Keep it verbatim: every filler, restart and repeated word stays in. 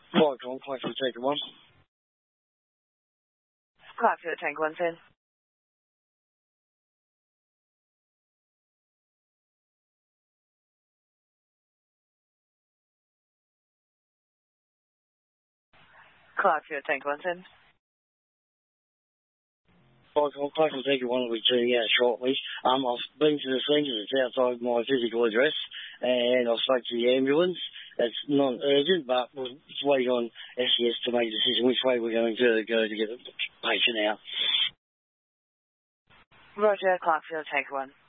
Right, John, Clarkfield, take one. Clarkfield, Tango one ten. Clarkfield, Tango one ten. Right, John, Clarkfield, take one. We'll be turning out shortly. Um, I've been to the scene because it's outside my physical address, and I spoke to the ambulance. It's non-urgent, but we'll just wait on S C S to make a decision which way we're going to go to get the patient out. Roger, Clarkfield, Tango one.